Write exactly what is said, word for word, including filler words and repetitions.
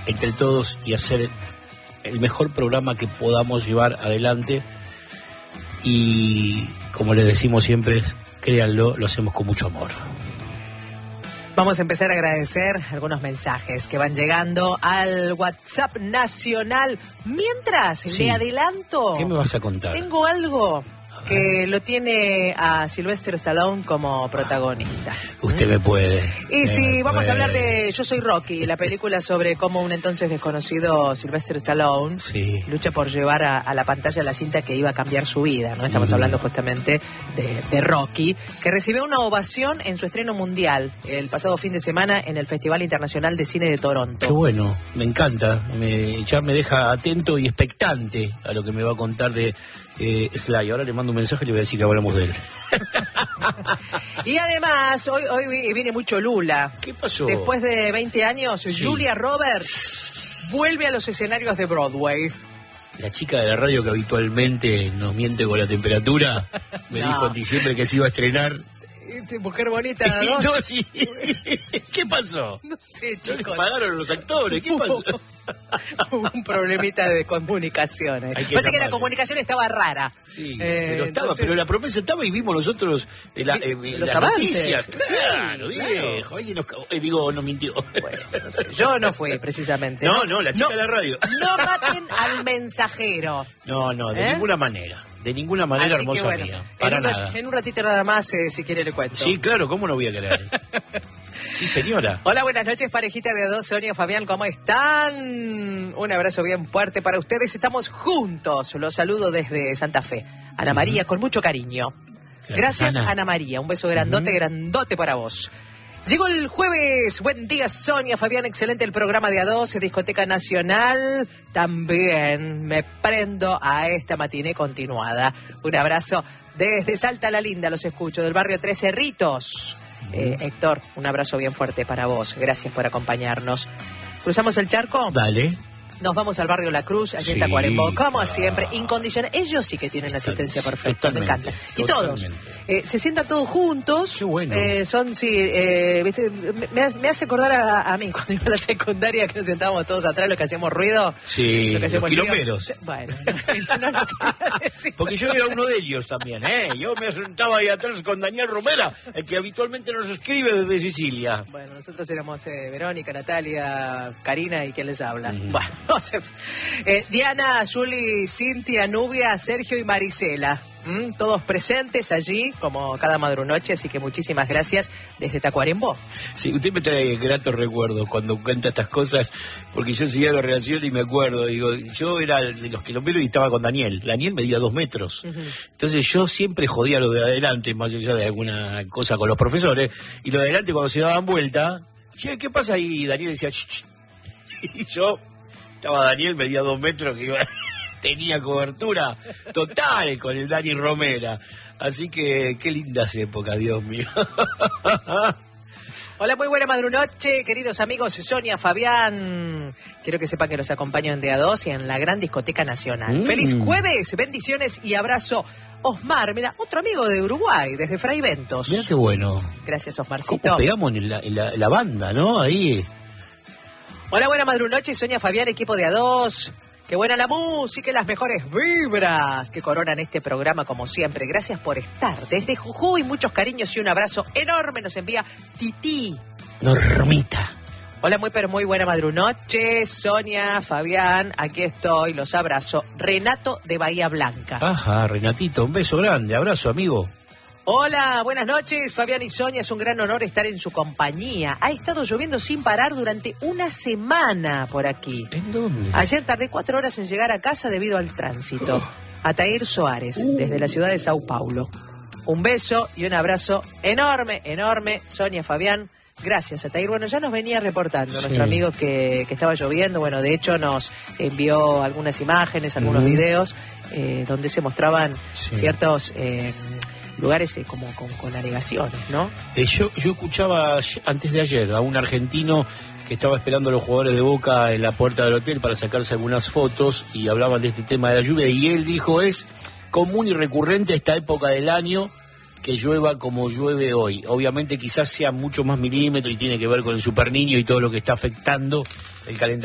entre todos y hacer el mejor programa que podamos llevar adelante. Y como les decimos siempre, créanlo, lo hacemos con mucho amor. Vamos a empezar a agradecer algunos mensajes que van llegando al WhatsApp nacional. Mientras, sí. le adelanto. ¿Qué me vas a contar? Tengo algo que lo tiene a Sylvester Stallone como protagonista. Usted ¿Mm? me puede. Y si sí, vamos puede. a hablar de Yo Soy Rocky, la película sobre cómo un entonces desconocido Sylvester Stallone sí. lucha por llevar a, a la pantalla la cinta que iba a cambiar su vida, ¿no? Estamos mm. hablando justamente de, de Rocky, que recibió una ovación en su estreno mundial el pasado fin de semana en el Festival Internacional de Cine de Toronto. Qué bueno, me encanta. Me, ya me deja atento y expectante a lo que me va a contar de Eh, Sly. Ahora le mando un mensaje y le voy a decir que hablamos de él. Y además, hoy, hoy viene mucho Lula. ¿Qué pasó? Después de veinte años, sí. Julia Roberts vuelve a los escenarios de Broadway. La chica de la radio que habitualmente nos miente con la temperatura, me no. dijo en diciembre que se iba a estrenar. Mujer bonita, ¿no? No, sí. ¿Qué pasó? No sé, chicos. ¿No les pagaron los actores? ¿Qué pasó? Hubo un problemita de comunicaciones. Parece que la comunicación estaba rara. Sí, eh, pero estaba, entonces... pero la promesa estaba y vimos nosotros eh, la, eh, los las avances. noticias. Claro, sí, viejo. claro. Alguien nos, eh, digo, nos mintió. Bueno, no sé. Yo no fui, precisamente. No, no, la chica no, de la radio. No maten al mensajero. No, no, de ¿Eh? ninguna manera. De ninguna manera, así hermosa que, bueno, mía. Para en nada. Un, en un ratito nada más, eh, si quiere le cuento. Sí, claro, ¿cómo no voy a querer? Sí, señora. Hola, buenas noches, parejita de dos, Sonia, Fabián, ¿cómo están? Un abrazo bien fuerte para ustedes. Estamos juntos. Los saludo desde Santa Fe. Ana María, uh-huh. con mucho cariño. Gracias, Gracias Ana. Ana María. Un beso grandote, uh-huh. grandote para vos. Llegó el jueves. Buen día, Sonia, Fabián. Excelente el programa de A dos, Discoteca Nacional. También me prendo a esta matiné continuada. Un abrazo desde Salta la Linda. Los escucho del barrio Tres Cerritos. Eh, Héctor, un abrazo bien fuerte para vos. Gracias por acompañarnos. ¿Cruzamos el charco? Dale. Nos vamos al barrio La Cruz, allí en sí, Tacuarembó, como claro. siempre, incondicional. Ellos sí que tienen asistencia perfecta, me encanta. Y totalmente. todos, eh, se sientan todos juntos. Qué bueno. Eh, son, sí, eh, ¿viste? Me, me hace acordar a, a mí, cuando iba a la secundaria, que nos sentábamos todos atrás, los que hacíamos ruido. Sí, lo que los quilomberos. Bueno, no, no, no, porque yo era uno de ellos también, ¿eh? Yo me sentaba ahí atrás con Daniel Romera, el que habitualmente nos escribe desde Sicilia. Bueno, nosotros éramos eh, Verónica, Natalia, Karina y quien les habla. Mm. Bueno, no sé. Eh, Diana, Juli, Cintia, Nubia, Sergio y Marisela. ¿Mm? Todos presentes allí, como cada madrunoche, así que muchísimas gracias desde Tacuarembó. Sí, usted me trae gratos recuerdos cuando cuenta estas cosas, porque yo seguía la relación y me acuerdo, digo, yo era de los quilomberos y estaba con Daniel. Daniel medía dos metros. Uh-huh. Entonces yo siempre jodía a los de adelante, más allá de alguna cosa con los profesores, y los de adelante cuando se daban vuelta, che, ¿qué pasa ahí? Y Daniel decía, ch, ch. Y yo, estaba Daniel, medía dos metros, que iba... tenía cobertura total con el Dani Romera. Así que qué lindas épocas, Dios mío. Hola, muy buena madrunoche, queridos amigos, Sonia, Fabián. Quiero que sepan que los acompaño en D A dos y en la Gran Discoteca Nacional. Mm. Feliz jueves, bendiciones y abrazo. Osmar, mira, otro amigo de Uruguay, desde Fray Ventos. Mira qué bueno. Gracias, Osmarcito. ¿Cómo pegamos en la, en la, en la banda, no? Ahí. Hola, buena madrunoche, Sonia, Fabián, equipo de A dos. Qué buena la música y las mejores vibras que coronan este programa como siempre. Gracias por estar. Desde Jujuy, muchos cariños y un abrazo enorme nos envía Titi. Normita. Hola, muy pero muy buena madrunoche. Sonia, Fabián, aquí estoy, los abrazo. Renato de Bahía Blanca. Ajá, Renatito, un beso grande, abrazo, amigo. Hola, buenas noches, Fabián y Sonia, es un gran honor estar en su compañía. Ha estado lloviendo sin parar durante una semana por aquí. ¿En dónde? Ayer tardé cuatro horas en llegar a casa debido al tránsito. Oh. Atair Soares, uh. desde la ciudad de Sao Paulo. Un beso y un abrazo enorme, enorme, Sonia, Fabián. Gracias, Atair. Bueno, ya nos venía reportando sí. nuestro amigo que, que estaba lloviendo. Bueno, de hecho nos envió algunas imágenes, algunos uh. videos, eh, donde se mostraban sí. ciertos... Eh, lugares eh, como con, con alegaciones, ¿no? Eh, yo, yo escuchaba antes de ayer a un argentino que estaba esperando a los jugadores de Boca en la puerta del hotel para sacarse algunas fotos y hablaban de este tema de la lluvia y él dijo, es común y recurrente esta época del año que llueva como llueve hoy. Obviamente quizás sea mucho más milímetro y tiene que ver con el Super Niño y todo lo que está afectando el calentamiento